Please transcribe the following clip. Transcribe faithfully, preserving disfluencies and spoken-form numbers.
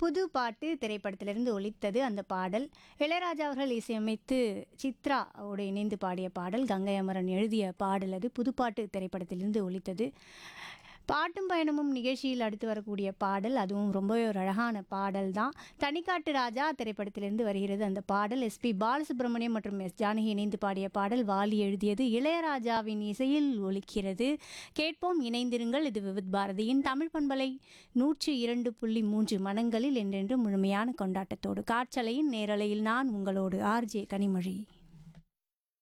புது பாட்டு திரைப்படத்திலிருந்து ஒலித்தது அந்த பாடல். இளையராஜா அவர்கள் இசையமைத்து சித்ராவோடு இணைந்து பாடிய பாடல். கங்கை அமரன் எழுதிய பாடல் அது. புதுப்பாட்டு திரைப்படத்திலிருந்து ஒலித்தது. பாட்டும் பயணமும் நிகழ்ச்சியில் அடுத்து வரக்கூடிய பாடல், அதுவும் ரொம்பவே ஒரு அழகான பாடல் தான். தனிக்காட்டு ராஜா திரைப்படத்திலிருந்து வருகிறது அந்த பாடல். எஸ்பி பாலசுப்ரமணியம் மற்றும் எஸ் ஜானகி இணைந்து பாடிய பாடல். வாலி எழுதியது, இளையராஜாவின் இசையில் ஒலிக்கிறது. கேட்போம், இணைந்திருங்கள். இது விவித் பாரதியின் தமிழ் பண்பலை நூற்றி இரண்டு புள்ளி மூன்று மனங்களில் என்றென்று முழுமையான கொண்டாட்டத்தோடு. காற்றலையின் நேரலையில் நான் உங்களோடு ஆர்ஜே கனிமொழி.